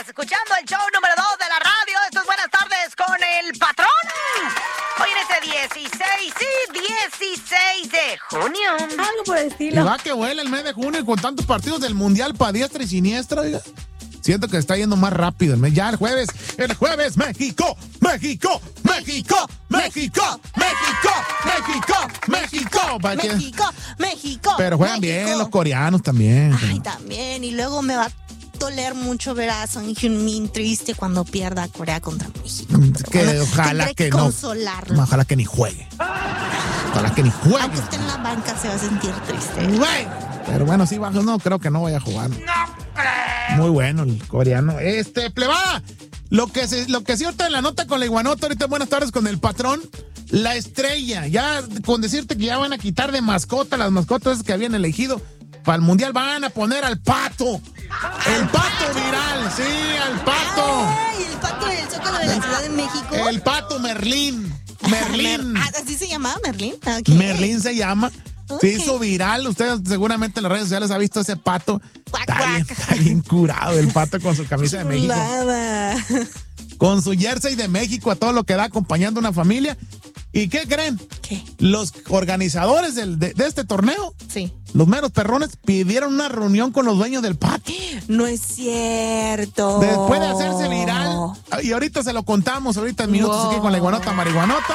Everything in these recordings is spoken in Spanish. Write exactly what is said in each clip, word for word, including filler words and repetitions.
Estás escuchando el show número dos de la radio. Esto es Buenas Tardes con el Patrón. Hoy en este dieciséis, sí, dieciséis de junio. Algo por el estilo. Y va que huele el mes de junio con tantos partidos del Mundial para diestra y siniestra, oiga. Siento que está yendo más rápido el mes. Ya el jueves, el jueves, México, México, México, México, México, México, México. México, México. Pero juegan México. bien los coreanos también. Ay, también. Y luego me va a doler mucho ver a Son Heung-min triste cuando pierda Corea contra México. Pero Que bueno, ojalá tendré que no. consolarlo. Ojalá que ni juegue. Ojalá que ni juegue. Aunque esté en la banca se va a sentir triste. Güey. Pero bueno, sí, bajo, no, creo que no vaya a jugar. No creo. Muy bueno el coreano. Este, plebada, lo que, se, lo que sí ahorita en la nota con la iguanota, ahorita Buenas Tardes con el Patrón, la estrella, ya con decirte que ya van a quitar de mascota las mascotas que habían elegido para el Mundial, van a poner al Pato. El Pato viral, sí, al Pato. Ay, el Pato del Zócalo de la Ciudad de México. El Pato Merlín. Merlín. Ah, ¿así se llamaba Merlín? Okay. Merlín se llama. Se Okay. hizo viral. Ustedes seguramente en las redes sociales han visto ese pato. Cuac, Está bien, cuac. está bien curado el pato con su camisa de México. Chulada. Con su jersey de México a todo lo que da acompañando a una familia. ¿Y qué creen? ¿Qué? Los organizadores del, de, de este torneo, Sí. los meros perrones, pidieron una reunión con los dueños del pato. No es cierto. Después de hacerse viral, y ahorita se lo contamos, ahorita en minutos Wow. aquí con la iguanota marihuanota.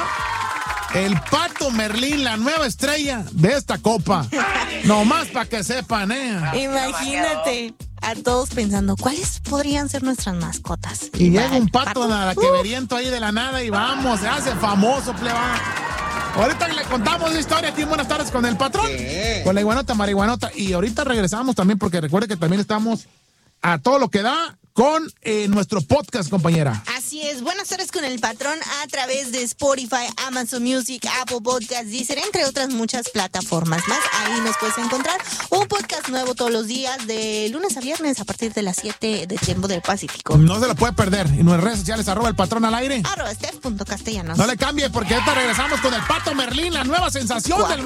El Pato Merlín, la nueva estrella de esta copa. Nomás para que sepan, ¿eh? Imagínate a todos pensando, ¿cuáles podrían ser nuestras mascotas? Y llega va un el pato a la que Uh, veriento ahí de la nada y vamos, se hace famoso, pleba. Ahorita le contamos la historia aquí en Buenas Tardes con el Patrón. ¿Qué? Con la iguanota marihuanota. Y ahorita regresamos también porque recuerde que también estamos a todo lo que da con eh, nuestro podcast, compañera. Así es, Buenas Tardes con el Patrón a través de Spotify, Amazon Music, Apple Podcasts, Deezer, entre otras muchas plataformas más. Ahí nos puedes encontrar un podcast nuevo todos los días, de lunes a viernes a partir de las siete de tiempo del Pacífico. No se lo puede perder. Y nuestras redes sociales, arroba el Patrón al aire. Arroba Steph punto castellanos. No le cambie porque ahorita regresamos con el Pato Merlín, la nueva sensación del